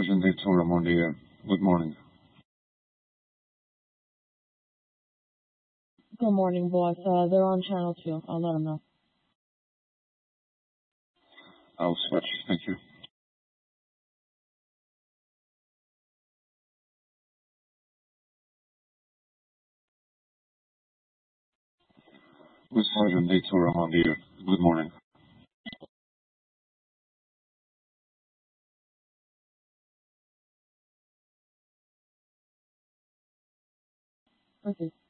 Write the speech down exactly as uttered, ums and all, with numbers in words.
Sergeant Victor Ramondia. Good morning. Good morning, boss. Uh, they're on channel two. I'll let them know. I'll switch. Thank you. With Sergeant Victor Ramondia. Good morning. Proceed.